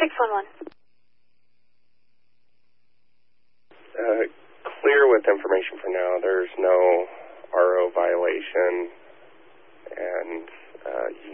611. Clear with information for now. There's no RO violation, and